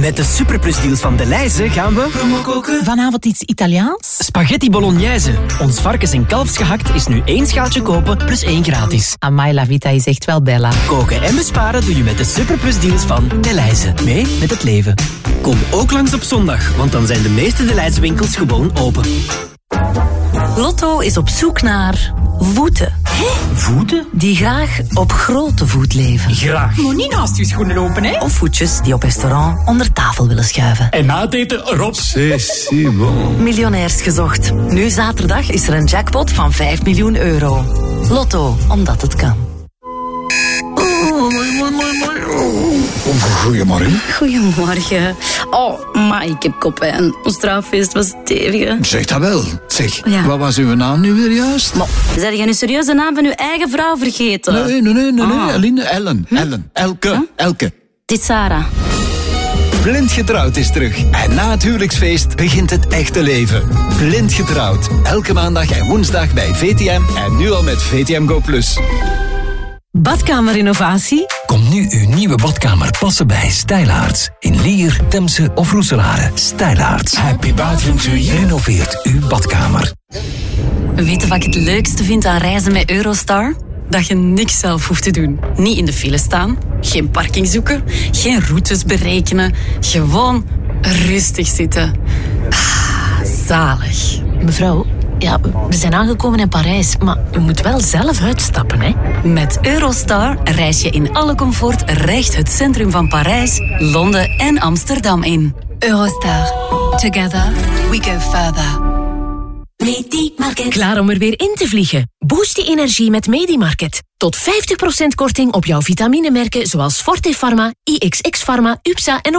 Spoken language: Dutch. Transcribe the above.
Met de superplusdeals van Delhaize gaan we... Vanavond iets Italiaans? Spaghetti bolognese. Ons varkens- en kalfsgehakt is nu 1 schaaltje kopen plus 1 gratis. Amai, la vita is echt wel bella. Koken en besparen doe je met de superplusdeals van Delhaize. Mee met het leven. Kom ook langs op zondag, want dan zijn de meeste Delhaize winkels gewoon open. Lotto is op zoek naar voeten. Voeten? Die graag op grote voet leven. Graag. Moet niet naast je schoenen lopen, hè? Of voetjes die op restaurant onder tafel willen schuiven. En na het eten Rob. C'est bon. Miljonairs gezocht. Nu zaterdag is er een jackpot van 5 miljoen euro. Lotto, omdat het kan. Goedemorgen. Goedemorgen. Oh, maar ik heb koppijn. Ons straaffeest was stevig. Zeg dat wel. Zeg, Ja. wat was uw naam nu weer juist? Maar, zijn jij nu serieus de naam van uw eigen vrouw vergeten? Nee. Aline, Ellen. Elke. Het is Sarah. Blind getrouwd is terug. En na het huwelijksfeest begint het echte leven. Blind getrouwd. Elke maandag en woensdag bij VTM. En nu al met VTM Go+. Badkamerinnovatie? Komt nu uw nieuwe badkamer passen bij Stijlaarts. In Lier, Temse of Roeselare. Stijlaarts. Happy bathroom to you. Renoveert uw badkamer. Weet je wat ik het leukste vind aan reizen met Eurostar? Dat je niks zelf hoeft te doen. Niet in de file staan, geen parking zoeken, geen routes berekenen. Gewoon rustig zitten. Zalig. Mevrouw, ja, we zijn aangekomen in Parijs, maar u moet wel zelf uitstappen, hè? Met Eurostar reis je in alle comfort recht het centrum van Parijs, Londen en Amsterdam in. Eurostar. Together we go further. Klaar om er weer in te vliegen? Boost je energie met Medimarket. Tot 50% korting op jouw vitaminemerken zoals Forte Pharma, IXX Pharma, UPSA en